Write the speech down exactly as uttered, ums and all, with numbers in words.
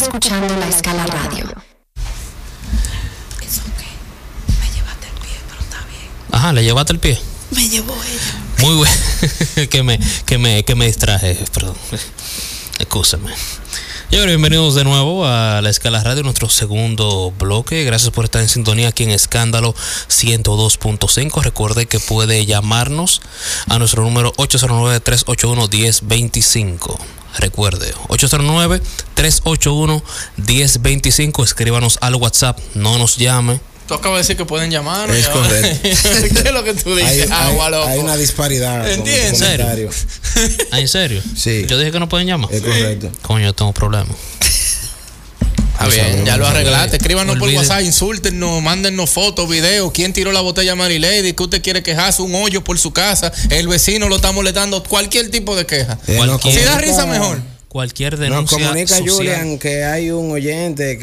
escuchando La Escala Radio. ¿Eso qué? Me llevaste el pie, pero está bien. Ajá, ¿le llevaste el pie? Me llevó ella. Muy bueno. que me, que me, que me distraje, perdón. Excúsame. Y ahora bienvenidos de nuevo a La Escala Radio, nuestro segundo bloque. Gracias por estar en sintonía aquí en Escándalo ciento dos punto cinco. Recuerde que puede llamarnos a nuestro número ocho cero nueve, tres ocho uno, uno cero dos cinco. Recuerde, ocho cero nueve, tres ocho uno, uno cero dos cinco. Escríbanos al WhatsApp, no nos llame. Tú acabas de decir que pueden llamar. Es correcto. ¿Qué es lo que tú dices? Hay, Agua, loco. hay una disparidad. ¿Entiendes? ¿En serio? ¿Ah, en serio? Sí. Yo dije que no pueden llamar. Es correcto. Coño, yo tengo problemas. Está bien, ya lo arreglaste. Escríbanos por Olvide. WhatsApp, insúltenos, mándennos fotos, videos. ¿Quién tiró la botella Mary Lady? ¿Qué usted quiere quejarse? Un hoyo por su casa. El vecino lo está molestando. Cualquier tipo de queja. Eh, nos Si da comunica- risa, mejor. Cualquier Nos denuncia comunica social. Julian que hay un oyente